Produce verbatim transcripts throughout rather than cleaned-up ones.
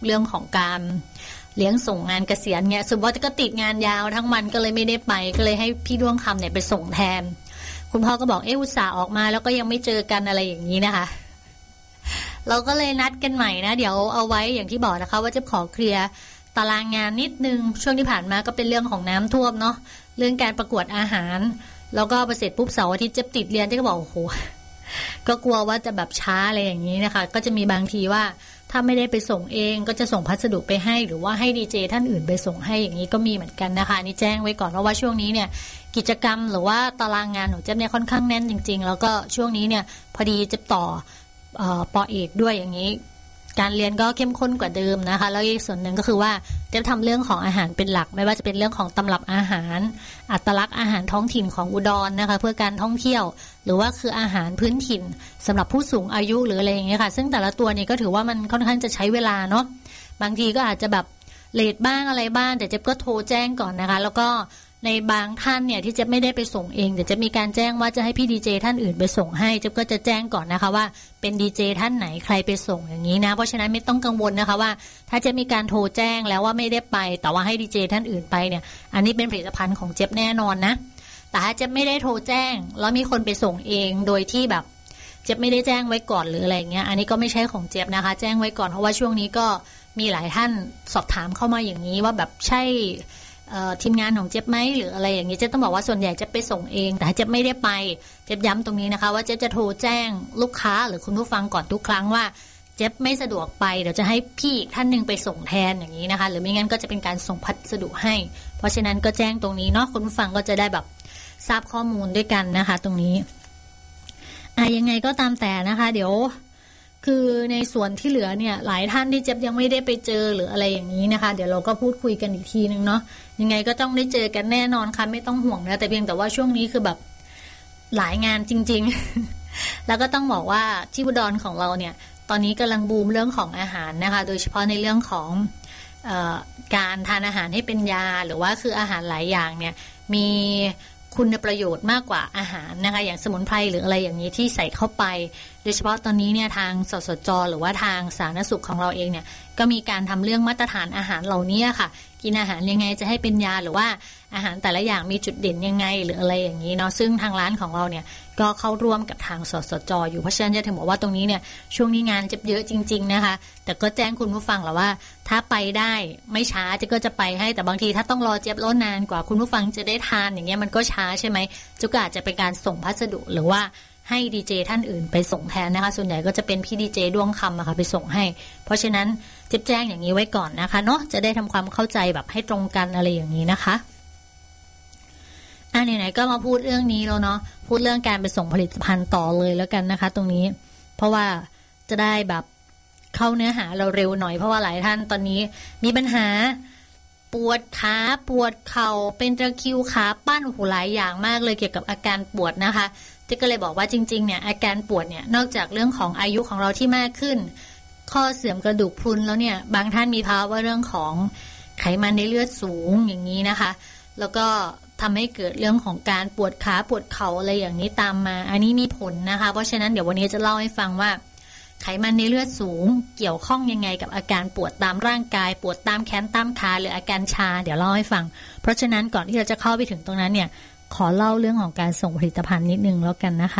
เรื่องของการเลี้ยงส่งงานเกษียณเงี้ยสมมติว่าก็ติดงานยาวทั้งวันก็เลยไม่ได้ไปก็เลยให้พี่ด้วงคำเนี่ยไปส่งแทนคุณพ่อก็บอกเอออุตส่าห์ออกมาแล้วก็ยังไม่เจอกันอะไรอย่างนี้นะคะเราก็เลยนัดกันใหม่นะเดี๋ยวเอาไว้อย่างที่บอกนะคะว่าจะขอเคลียร์ตารางงานนิดนึงช่วงที่ผ่านมาก็เป็นเรื่องของน้ำท่วมเนาะเรื่องการประกวดอาหารแล้วก็ประเสร็จปุ๊บเสาร์อาทิตย์เจ็บติดเรียนที่ก็บอกโอ้โหก็กลัวว่าจะแบบช้าอะไรอย่างนี้นะคะก็จะมีบางทีว่าถ้าไม่ได้ไปส่งเองก็จะส่งพัสดุไปให้หรือว่าให้ดีเจท่านอื่นไปส่งให้อย่างนี้ก็มีเหมือนกันนะคะนี่แจ้งไว้ก่อนเพราะว่าช่วงนี้เนี่ยกิจกรรมหรือว่าตารางงานของเจ๊เนี่ยค่อนข้างแน่นจริงๆแล้วก็ช่วงนี้เนี่ยพอดีเจ๊ต่อเอ่อปอเอกด้วยอย่างนี้การเรียนก็เข้มข้นกว่าเดิมนะคะแล้วอีกส่วนหนึ่งก็คือว่าเจ๊ทำเรื่องของอาหารเป็นหลักไม่ว่าจะเป็นเรื่องของตำรับอาหารอัตลักษณ์อาหารท้องถิ่นของอุดรนะคะเพื่อการท่องเที่ยวหรือว่าคืออาหารพื้นถิ่นสำหรับผู้สูงอายุหรืออะไรอย่างเงี้ยค่ะซึ่งแต่ละตัวนี้ก็ถือว่ามันค่อนข้างจะใช้เวลาเนาะบางทีก็อาจจะแบบเลทบ้างอะไรบ้างแต่เจ๊ก็โทรแจ้งก่อนนะคะแล้วก็ในบางท่านเนี่ยที่เจ๊ไม่ได้ไปส่งเองเดี๋ยวจะมีการแจ้งว่าจะให้พี่ดีเจท่านอื่นไปส่งให้เจ๊ก็จะแจ้งก่อนนะคะว่าเป็นดีเจท่านไหนใครไปส่งอย่างนี้นะเพราะฉะนั้นไม่ต้องกังวลนะคะว่าถ้าเจ๊มีการโทรแจ้งแล้วว่าไม่ได้ไปแต่ว่าให้ดีเจท่านอื่นไปเนี่ยอันนี้เป็นผลิตภัณฑ์ของเจ๊แน่นอนนะแต่ถ้าเจ๊ไม่ได้โทรแจ้งแล้วมีคนไปส่งเองโดยที่แบบเจ๊ไม่ได้แจ้งไว้ก่อนหรืออะไรเงี้ยอันนี้ก็ไม่ใช่ของเจ๊นะคะแจ้งไว้ก่อนเพราะว่าช่วงนี้ก็มีหลายท่านสอบถามเข้ามาอย่างนี้ว่าแบบใช่ทีมงานของเจ๊บไหมหรืออะไรอย่างนี้เจ๊ต้องบอกว่าส่วนใหญ่เจ๊ไปส่งเองแต่เจ๊ไม่ได้ไปเจ๊ย้ำตรงนี้นะคะว่าเจ๊จะโทรแจ้งลูกค้าหรือคุณผู้ฟังก่อนทุกครั้งว่าเจ๊ไม่สะดวกไปเดี๋ยวจะให้พี่อีกท่านนึงไปส่งแทนอย่างนี้นะคะหรือไม่งั้นก็จะเป็นการส่งพัสดุให้เพราะฉะนั้นก็แจ้งตรงนี้เนาะคุณผู้ฟังก็จะได้แบบทราบข้อมูลด้วยกันนะคะตรงนี้อ่ะยังไงก็ตามแต่นะคะเดี๋ยวคือในส่วนที่เหลือเนี่ยหลายท่านที่เจ๊ยังไม่ได้ไปเจอหรืออะไรอย่างนี้นะคะเดี๋ยวเราก็พูดคุยกันอีกทีนึงเนาะยังไงก็ต้องได้เจอกันแน่นอนค่ะไม่ต้องห่วงนะแต่เพียงแต่ว่าช่วงนี้คือแบบหลายงานจริงๆแล้วก็ต้องบอกว่าที่อุดรของเราเนี่ยตอนนี้กำลังบูมเรื่องของอาหารนะคะโดยเฉพาะในเรื่องของเอ่อการทานอาหารให้เป็นยาหรือว่าคืออาหารหลายอย่างเนี่ยมีคุณประโยชน์มากกว่าอาหารนะคะอย่างสมุนไพรหรืออะไรอย่างนี้ที่ใส่เข้าไปโดยเฉพาะตอนนี้เนี่ยทางสสจ.หรือว่าทางสาธารณสุขของเราเองเนี่ยก็มีการทำเรื่องมาตรฐานอาหารเหล่านี้ค่ะกินอาหารยังไงจะให้เป็นยาหรือว่าอาหารแต่ละอย่างมีจุดเด่นยังไงหรืออะไรอย่างนี้เนาะซึ่งทางร้านของเราเนี่ยก็เข้าร่วมกับทางสสจ.อยู่เพราะฉะนั้นจะถึงบอกว่าตรงนี้เนี่ยช่วงนี้งานจะเยอะจริงๆนะคะแต่ก็แจ้งคุณผู้ฟังแหละว่าถ้าไปได้ไม่ช้าจะก็จะไปให้แต่บางทีถ้าต้องรอเจี๊ยบรอนานกว่าคุณผู้ฟังจะได้ทานอย่างเงี้ยมันก็ช้าใช่ไหมจุกอาจจะเป็นการส่งพัสดุหรือว่าให้ดีเจท่านอื่นไปส่งแทนนะคะส่วนใหญ่ก็จะเป็นพี่ดีเจดวงคำอะค่ะไปส่งให้เพราะฉะนั้นเจ๊แจ้งอย่างนี้ไว้ก่อนนะคะเนาะจะได้ทำความเข้าใจแบบให้ตรงกันอะไรอย่างนี้นะคะอ่ะไหนๆก็มาพูดเรื่องนี้แล้วเนาะพูดเรื่องการไปส่งผลิตภัณฑ์ต่อเลยแล้วกันนะคะตรงนี้เพราะว่าจะได้แบบเข้าเนื้อหาเราเร็วหน่อยเพราะว่าหลายท่านตอนนี้มีปัญหาปวดขาปวดเข่าเป็นตะคริวขาปั้นหูหลายอย่างมากเลยเกี่ยวกับอาการปวดนะคะเจ๊ก็เลยบอกว่าจริงๆเนี่ยอาการปวดเนี่ยนอกจากเรื่องของอายุของเราที่มากขึ้นข้อเสื่อมกระดูกพรุนแล้วเนี่ยบางท่านมีภาวะเรื่องของไขมันในเลือดสูงอย่างนี้นะคะแล้วก็ทำให้เกิดเรื่องของการปวดขาปวดเข่าอะไรอย่างนี้ตามมาอันนี้มีผลนะคะเพราะฉะนั้นเดี๋ยววันนี้จะเล่าให้ฟังว่าไขมันในเลือดสูงเกี่ยวข้องยังไงกับอาการปวดตามร่างกายปวดตามแขนตามขาหรืออาการชาเดี๋ยวเล่าให้ฟังเพราะฉะนั้นก่อนที่เราจะเข้าไปถึงตรงนั้นเนี่ยขอเล่าเรื่องของการส่งผลิตภัณฑ์นิดนึงแล้วกันนะคะ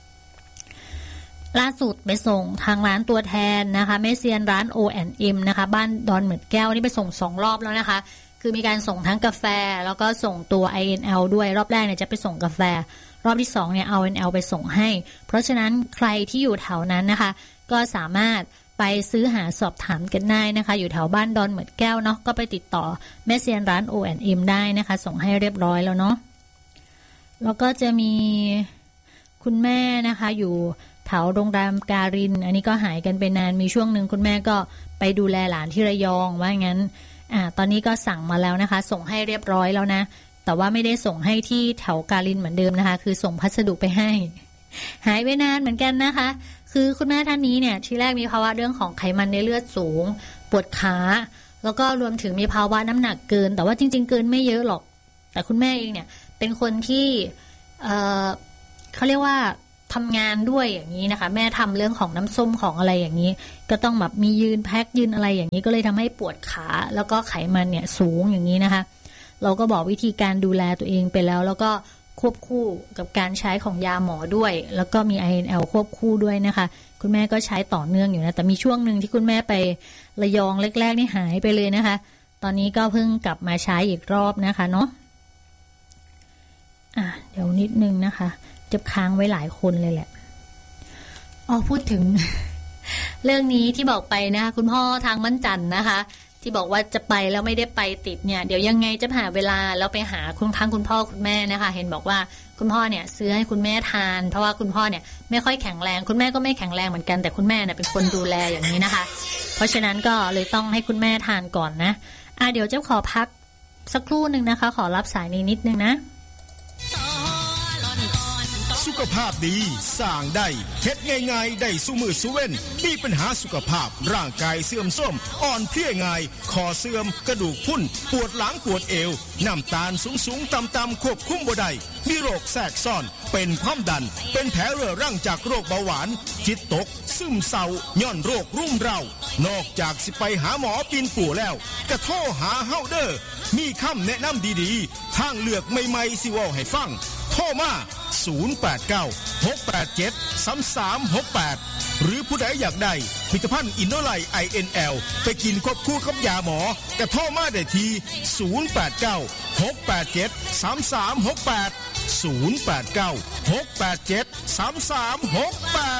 ล่าสุดไปส่งทางร้านตัวแทนนะคะแม่เซียนร้าน โอ แอนด์ เอ็ม นะคะบ้านดอนเหมือนแก้วนี่ไปส่งสองรอบแล้วนะคะคือมีการส่งทั้งกาแฟแล้วก็ส่งตัว ไอ เอ็น แอล ด้วยรอบแรกเนี่ยจะไปส่งกาแฟรอบที่สองเนี่ยเอา ไอ เอ็น แอล ไปส่งให้เพราะฉะนั้นใครที่อยู่แถวนั้นนะคะก็สามารถไปซื้อหาสอบถามกันได้นะคะอยู่แถวบ้านดอนเหมือนแก้วเนาะก็ไปติดต่อแม่เซียนร้าน โอ แอนด์ เอ็ม ได้นะคะส่งให้เรียบร้อยแล้วเนาะแล้วก็จะมีคุณแม่นะคะอยู่แถวโรงแรมการินอันนี้ก็หายกันไปนานมีช่วงหนึ่งคุณแม่ก็ไปดูแลหลานที่ระยองว่างั้นอ่าตอนนี้ก็สั่งมาแล้วนะคะส่งให้เรียบร้อยแล้วนะแต่ว่าไม่ได้ส่งให้ที่แถวการินเหมือนเดิมนะคะคือส่งพัสดุไปให้หายไปนานเหมือนกันนะคะคือคุณแม่ท่านนี้เนี่ยที่แรกมีภาวะเรื่องของไขมันในเลือดสูงปวดขาแล้วก็รวมถึงมีภาวะน้ำหนักเกินแต่ว่าจริงๆเกินไม่เยอะหรอกแต่คุณแม่เองเนี่ยเป็นคนที่เอ่อเขาเรียกว่าทำงานด้วยอย่างนี้นะคะแม่ทำเรื่องของน้ำส้มของอะไรอย่างนี้ก็ต้องแบบมียืนแพ็คยืนอะไรอย่างนี้ก็เลยทำให้ปวดขาแล้วก็ไขมันเนี่ยสูงอย่างนี้นะคะเราก็บอกวิธีการดูแลตัวเองไปแล้วแล้วก็ควบคู่กับการใช้ของยาหมอด้วยแล้วก็มี ไอ เอ็น แอล ควบคู่ด้วยนะคะคุณแม่ก็ใช้ต่อเนื่องอยู่นะแต่มีช่วงหนึ่งที่คุณแม่ไประยองแรกๆนี่หายไปเลยนะคะตอนนี้ก็เพิ่งกลับมาใช้อีกรอบนะคะเนาะอ่ะเดี๋ยวนิดนึงนะคะจะค้างไว้หลายคนเลยแหละอ๋อพูดถึง เรื่องนี้ที่บอกไปนะคะคุณพ่อทางมั่นจันนะคะที่บอกว่าจะไปแล้วไม่ได้ไปติดเนี่ยเดี๋ยวยังไงจะหาเวลาแล้วไปหาคุณค้างคุณพ่อคุณแม่นะคะเห็นบอกว่าคุณพ่อเนี่ยซื้อให้คุณแม่ทานเพราะว่าคุณพ่อเนี่ยไม่ค่อยแข็งแรงคุณแม่ก็ไม่แข็งแรงเหมือนกันแต่คุณแม่เนี่ยเป็นคนดูแลอย่างนี้นะคะเพราะฉะนั้นก็เลยต้องให้คุณแม่ทานก่อนนะอ่ะเดี๋ยวเจ้าขอพักสักครู่นึงนะคะขอรับสายนี้นิดนึงนะสุขภาพดีสร้างได้เฮ็ดง่ายๆได้สู้มือสู้เว้นมีปัญหาสุขภาพร่างกายเสื่อมโทรมอ่อนเพลียง่ายคอเสื่อมกระดูกพรุนปวดหลังปวดเอวน้ำตาลสูงๆต่ำๆควบคุมบ่ได้มีโรคแทรกซ้อนเป็นความดันเป็นแผลเรื้อรังจากโรคเบาหวานจิตตกซึมเศร้าย้อนโรครุ่มเร้านอกจากสิไปหาหมอปีนปู่แล้วก็โทรหาเฮาเด้อมีคำแนะนำดีๆทางเลือกใหม่ๆสิเว้าให้ฟังโทรมาศูนย์ แปด เก้า หก แปด เจ็ด สาม สาม หก แปดหรือผู้ใดอยากได้ผลิตภัณฑ์อินโนไลท์ ไอ เอ็น แอล ไปกินควบคู่กับยาหมอกระโทรมาได้ที่ศูนย์ แปด เก้า หก แปด เจ็ด สาม สาม หก แปด ศูนย์ แปด เก้า หก แปด เจ็ด สาม สาม หก แปด